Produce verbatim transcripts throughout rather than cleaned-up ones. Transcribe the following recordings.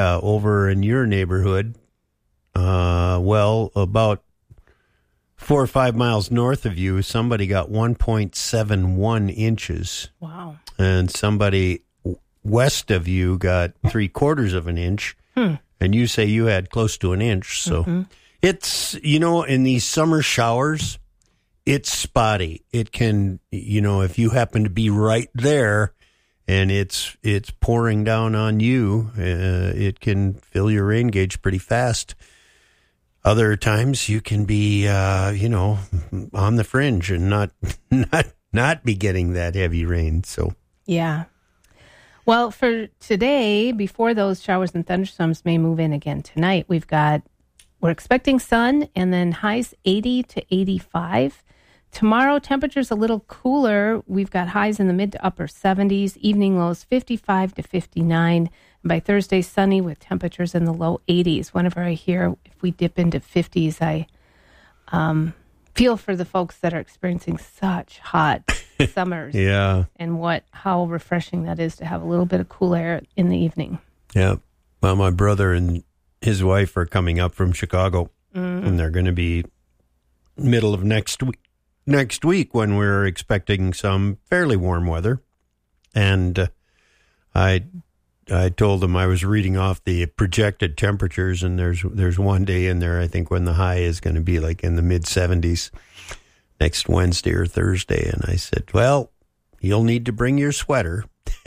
uh, over in your neighborhood, uh, well, about four or five miles north of you, somebody got one point seven one inches. Wow. And somebody west of you got three quarters of an inch. Hmm. And you say you had close to an inch. So mm-hmm. It's, you know, in these summer showers, it's spotty. It can, you know, if you happen to be right there and it's it's pouring down on you, uh, it can fill your rain gauge pretty fast. Other times you can be, uh, you know, on the fringe and not not not be getting that heavy rain. So yeah. Well, for today, before those showers and thunderstorms may move in again tonight, we've got we're expecting sun and then highs eighty to eighty-five. Tomorrow, temperatures a little cooler. We've got highs in the mid to upper seventies, evening lows fifty-five to fifty-nine. And by Thursday, sunny with temperatures in the low eighties. Whenever I hear if we dip into fifties, I um, feel for the folks that are experiencing such hot summers. Yeah. And what how refreshing that is to have a little bit of cool air in the evening. Yeah. Well, my brother and his wife are coming up from Chicago, mm. and they're going to be middle of next week. Next week, when we're expecting some fairly warm weather, and uh, I, I told them I was reading off the projected temperatures, and there's there's one day in there I think when the high is going to be like in the mid seventies next Wednesday or Thursday, and I said, well, you'll need to bring your sweater.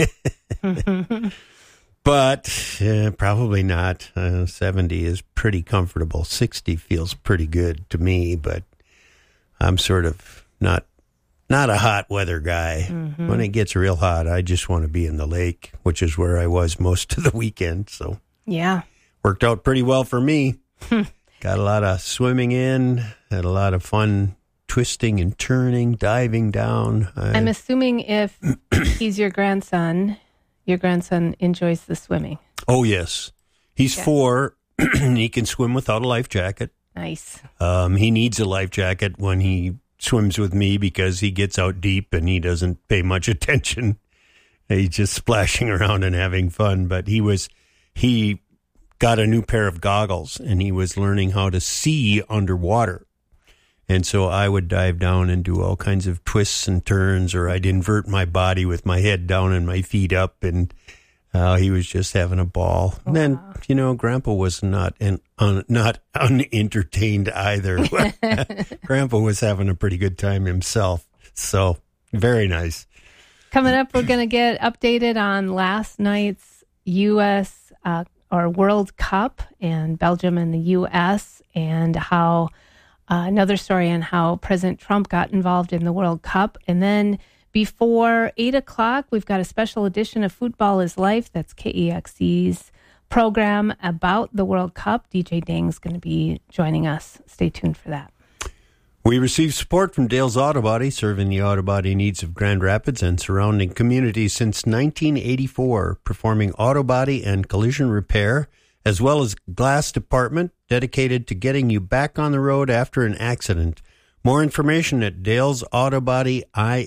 But uh, probably not. Uh, seventy is pretty comfortable. sixty feels pretty good to me, but I'm sort of not not a hot weather guy. Mm-hmm. When it gets real hot, I just want to be in the lake, which is where I was most of the weekend. So yeah, worked out pretty well for me. Got a lot of swimming in, had a lot of fun twisting and turning, diving down. I, I'm assuming if he's your grandson, your grandson enjoys the swimming. Oh, yes. He's yes. four. He can swim without a life jacket. Nice. Um, he needs a life jacket when he swims with me because he gets out deep and he doesn't pay much attention. He's just splashing around and having fun. But he was, he got a new pair of goggles and he was learning how to see underwater. And so I would dive down and do all kinds of twists and turns, or I'd invert my body with my head down and my feet up, and uh, he was just having a ball. Wow. And then, you know, Grandpa was not an, un, not unentertained either. Grandpa was having a pretty good time himself. So very nice. Coming up, we're going to get updated on last night's U S uh, or World Cup and Belgium and the U S and how Uh, another story on how President Trump got involved in the World Cup. And then before eight o'clock, we've got a special edition of Football is Life. That's K E X E's program about the World Cup. D J Dang's going to be joining us. Stay tuned for that. We receive support from Dale's Auto Body, serving the auto body needs of Grand Rapids and surrounding communities since nineteen eighty-four, performing auto body and collision repair, as well as glass department dedicated to getting you back on the road after an accident. More information at dales auto body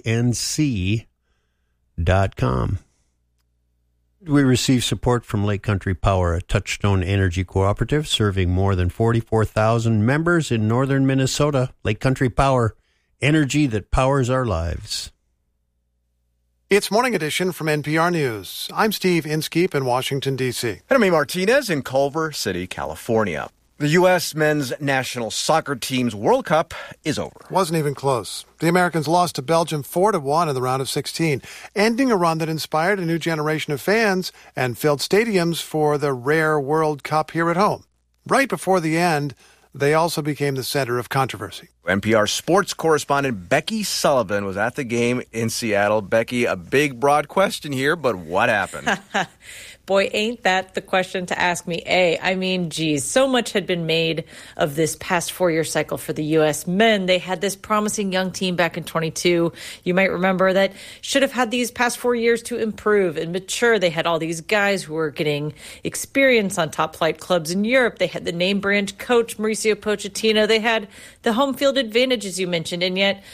inc dot com. We receive support from Lake Country Power, a Touchstone Energy Cooperative serving more than forty-four thousand members in northern Minnesota. Lake Country Power, energy that powers our lives. It's Morning Edition from N P R News. I'm Steve Inskeep in Washington, D C. And I'm Amy Martinez in Culver City, California. The U S men's national soccer team's World Cup is over. Wasn't even close. The Americans lost to Belgium four to one in the round of sixteen, ending a run that inspired a new generation of fans and filled stadiums for the rare World Cup here at home. Right before the end, they also became the center of controversy. N P R sports correspondent Becky Sullivan was at the game in Seattle. Becky, a big, broad question here, but what happened? Boy, ain't that the question to ask me. A, I mean, geez, so much had been made of this past four-year cycle for the U S men. They had this promising young team back in twenty-two. You might remember that should have had these past four years to improve and mature. They had all these guys who were getting experience on top-flight clubs in Europe. They had the name-brand coach, Mauricio Pochettino. They had the home field advantage, as you mentioned, and yet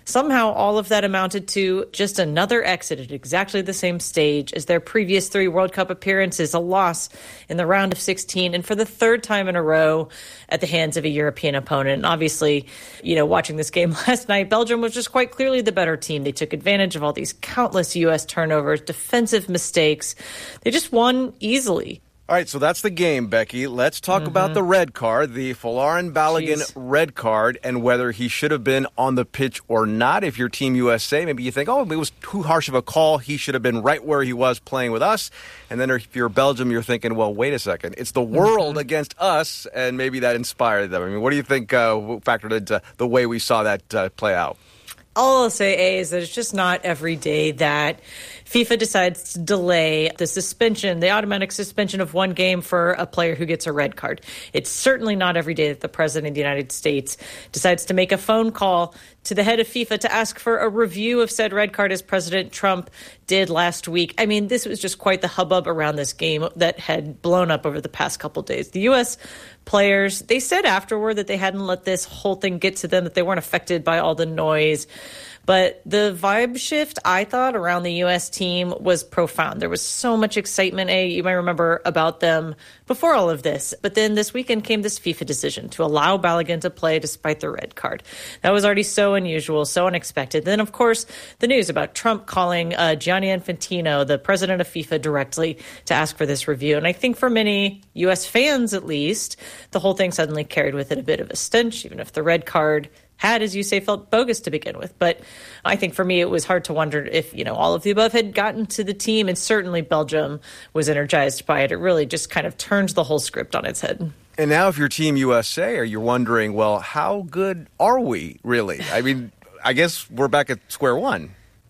Somehow all of that amounted to just another exit at exactly the same stage as their previous three World Cup appearances, a loss in the round of sixteen, and for the third time in a row at the hands of a European opponent. And obviously, you know, watching this game last night, Belgium was just quite clearly the better team. They took advantage of all these countless U S turnovers, defensive mistakes. They just won easily. All right, so that's the game, Becky. Let's talk mm-hmm. about the red card, the Folarin Balogun Jeez. red card, and whether he should have been on the pitch or not. If you're Team U S A, maybe you think, oh, it was too harsh of a call. He should have been right where he was playing with us. And then if you're Belgium, you're thinking, well, wait a second. It's the world mm-hmm. against us, and maybe that inspired them. I mean, what do you think uh, factored into the way we saw that uh, play out? All I'll say, A, is that it's just not every day that FIFA decides to delay the suspension, the automatic suspension of one game for a player who gets a red card. It's certainly not every day that the President of the United States decides to make a phone call to the head of FIFA to ask for a review of said red card, as President Trump did last week. I mean, this was just quite the hubbub around this game that had blown up over the past couple of days. The U S players, they said afterward that they hadn't let this whole thing get to them, that they weren't affected by all the noise. But the vibe shift, I thought, around the U S team was profound. There was so much excitement, A, you might remember, about them before all of this. But then this weekend came this FIFA decision to allow Balogun to play despite the red card. That was already so unusual, so unexpected. Then, of course, the news about Trump calling uh, Gianni Infantino, the president of FIFA, directly to ask for this review. And I think for many U S fans, at least, the whole thing suddenly carried with it a bit of a stench, even if the red card had, as you say, felt bogus to begin with. But I think for me, it was hard to wonder if, you know, all of the above had gotten to the team, and certainly Belgium was energized by it. It really just kind of turned the whole script on its head. And now if you're Team U S A, are you wondering, well, how good are we really? I mean, I guess we're back at square one.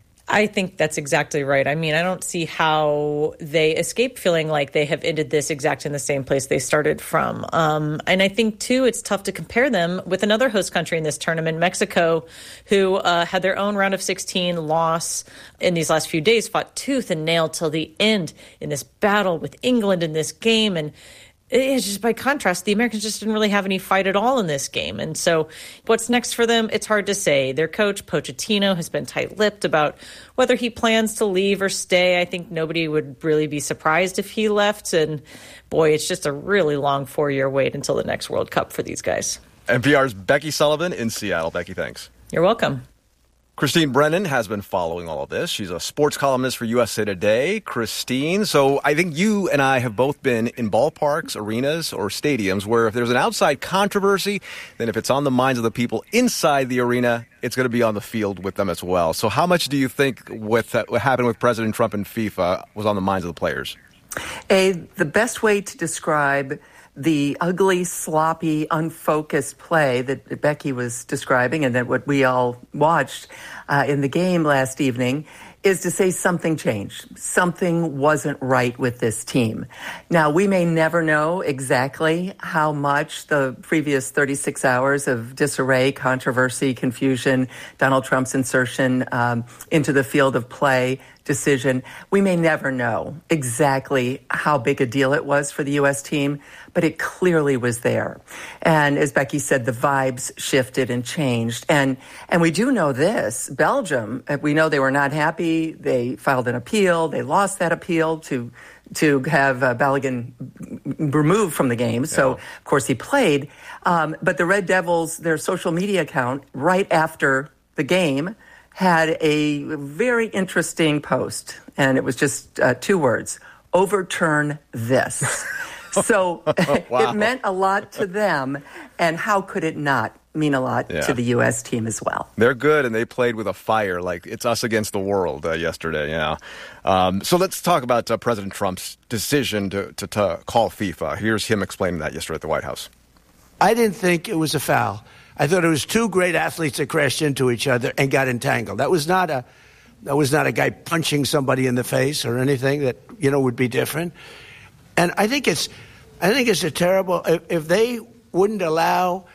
I think that's exactly right. I mean, I don't see how they escape feeling like they have ended this exact in the same place they started from. Um, and I think, too, it's tough to compare them with another host country in this tournament, Mexico, who uh, had their own round of sixteen loss in these last few days, fought tooth and nail till the end in this battle with England in this game. And it's just by contrast, the Americans just didn't really have any fight at all in this game. And so what's next for them? It's hard to say. Their coach, Pochettino, has been tight-lipped about whether he plans to leave or stay. I think nobody would really be surprised if he left. And boy, it's just a really long four-year wait until the next World Cup for these guys. N P R's Becky Sullivan in Seattle. Becky, thanks. You're welcome. Christine Brennan has been following all of this. She's a sports columnist for U S A Today. Christine, so I think you and I have both been in ballparks, arenas, or stadiums where if there's an outside controversy, then if it's on the minds of the people inside the arena, it's going to be on the field with them as well. So how much do you think with, uh, what happened with President Trump and FIFA was on the minds of the players? A, the best way to describe the ugly, sloppy, unfocused play that Becky was describing and that what we all watched uh, in the game last evening is to say something changed. Something wasn't right with this team. Now, we may never know exactly how much the previous thirty-six hours of disarray, controversy, confusion, Donald Trump's insertion um, into the field of play decision, we may never know exactly how big a deal it was for the U S team, but it clearly was there. And as Becky said, the vibes shifted and changed. And and we do know this, Belgium, we know they were not happy. They filed an appeal. They lost that appeal to to have uh, Balogun removed from the game. So, yeah. Of course, he played. Um, but the Red Devils, their social media account, right after the game, had a very interesting post, and it was just uh, two words, overturn this. So wow. It meant a lot to them, and how could it not mean a lot yeah. to the U S team as well? They're good, and they played with a fire, like it's us against the world uh, yesterday. Yeah. Um, so let's talk about uh, President Trump's decision to, to, to call FIFA. Here's him explaining that yesterday at the White House. I didn't think it was a foul. I thought it was two great athletes that crashed into each other and got entangled. That was not a, that was not a guy punching somebody in the face or anything that, you know, would be different. And I think it's, I think it's a terrible, if, if they wouldn't allow,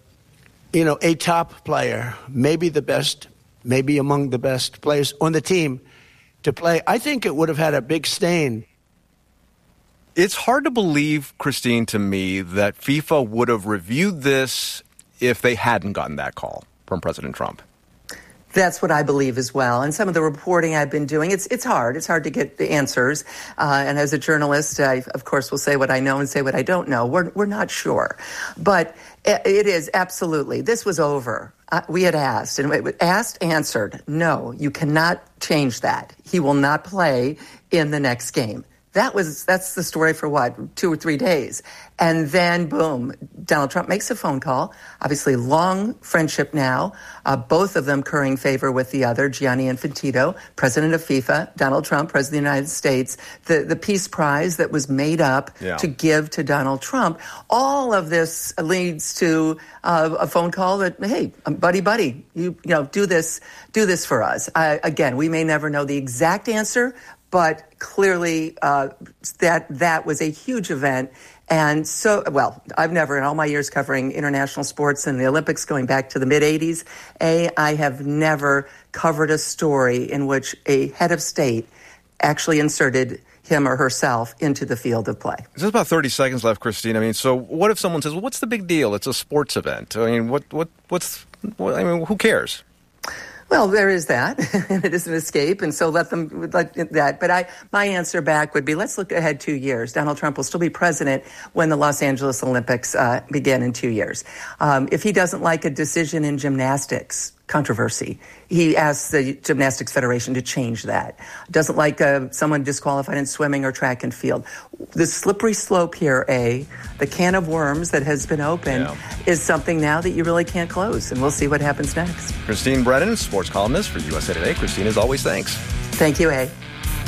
you know, a top player, maybe the best, maybe among the best players on the team to play, I think it would have had a big stain. It's hard to believe, Christine, to me, that FIFA would have reviewed this if they hadn't gotten that call from President Trump. That's what I believe as well. And some of the reporting I've been doing, it's it's hard. It's hard to get the answers. Uh, and as a journalist, I, of course, will say what I know and say what I don't know. We're, we're not sure. But it is absolutely. This was over. Uh, we had asked, and it asked, answered. No, you cannot change that. He will not play in the next game. That was, that's the story for what, two or three days. And then, boom, Donald Trump makes a phone call. Obviously, long friendship now, uh, both of them currying favor with the other, Gianni Infantino, president of FIFA, Donald Trump, president of the United States, the, the Peace Prize that was made up yeah. to give to Donald Trump. All of this leads to uh, a phone call that, hey, buddy, buddy, you, you know, do this, do this for us. Uh, again, we may never know the exact answer, but clearly uh, that that was a huge event. And so, well, I've never, in all my years covering international sports and the Olympics going back to the mid-eighties, A, I have never covered a story in which a head of state actually inserted him or herself into the field of play. There's about thirty seconds left, Christine. I mean, so what if someone says, well, what's the big deal? It's a sports event. I mean, what, what, what's, what, I mean, who cares? Well, there is that, and it is an escape, and so let them let that. But I, my answer back would be, let's look ahead two years. Donald Trump will still be president when the Los Angeles Olympics uh, begin in two years. Um, if he doesn't like a decision in gymnastics controversy, he asks the Gymnastics Federation to change that. Doesn't like uh, someone disqualified in swimming or track and field. The slippery slope here, A, the can of worms that has been opened, yeah. is something now that you really can't close, and we'll see what happens next. Christine Brennan, sports columnist for U S A Today. Christine, as always, thanks. Thank you, A.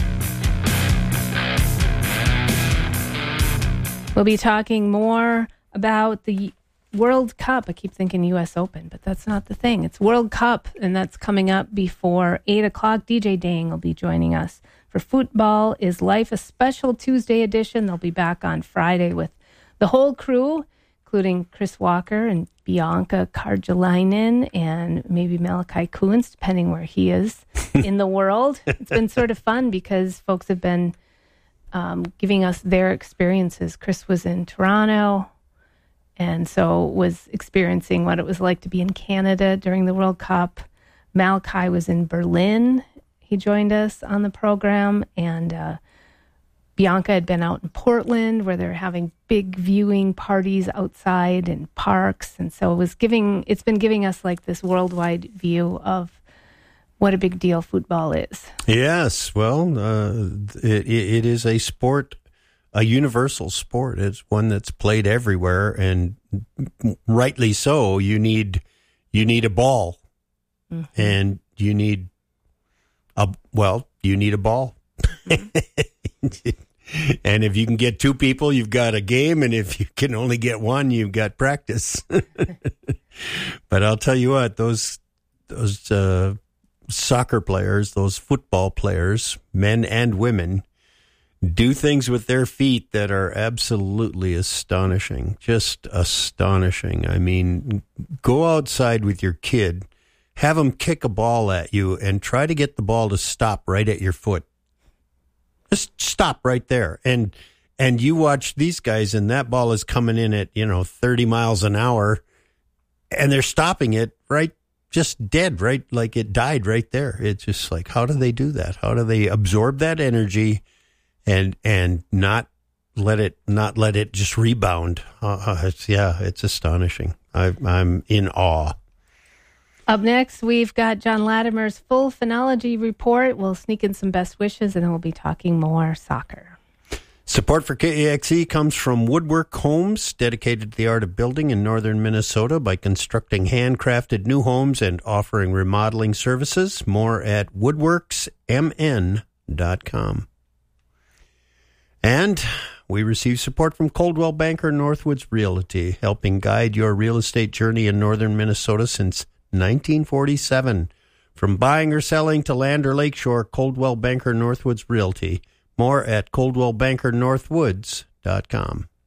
We'll be talking more about the World Cup. I keep thinking U S Open, but that's not the thing. It's World Cup, and that's coming up before eight o'clock. D J Dang will be joining us for Football is Life, a special Tuesday edition. They'll be back on Friday with the whole crew, including Chris Walker and Bianca Karjalainen and maybe Malachi Kuntz, depending where he is in the world. It's been sort of fun because folks have been um, giving us their experiences. Chris was in Toronto, and so was experiencing what it was like to be in Canada during the World Cup. Malachi was in Berlin. He joined us on the program. And uh, Bianca had been out in Portland where they're having big viewing parties outside in parks. And so it was giving, it's been giving us like this worldwide view of what a big deal football is. Yes. Well, uh, it, it is a sport, a universal sport. It's one that's played everywhere, and rightly so. You need you need a ball, mm-hmm. and you need a well, you need a ball. Mm-hmm. And if you can get two people, you've got a game, and if you can only get one, you've got practice. But I'll tell you what, those those uh, soccer players, those football players, men and women, do things with their feet that are absolutely astonishing, just astonishing. I mean, go outside with your kid, have them kick a ball at you, and try to get the ball to stop right at your foot. Just stop right there. And and you watch these guys, and that ball is coming in at, you know, thirty miles an hour, and they're stopping it right, just dead, right, like it died right there. It's just like, how do they do that? How do they absorb that energy and and not let it not let it just rebound? Uh, it's, yeah, it's astonishing. I, I'm in awe. Up next, we've got John Latimer's full phenology report. We'll sneak in some best wishes, and then we'll be talking more soccer. Support for K A X E comes from Woodwork Homes, dedicated to the art of building in northern Minnesota by constructing handcrafted new homes and offering remodeling services. More at woodworks m n dot com. And we receive support from Coldwell Banker Northwoods Realty, helping guide your real estate journey in northern Minnesota since nineteen forty-seven. From buying or selling to land or lakeshore, Coldwell Banker Northwoods Realty. More at coldwell banker northwoods dot com.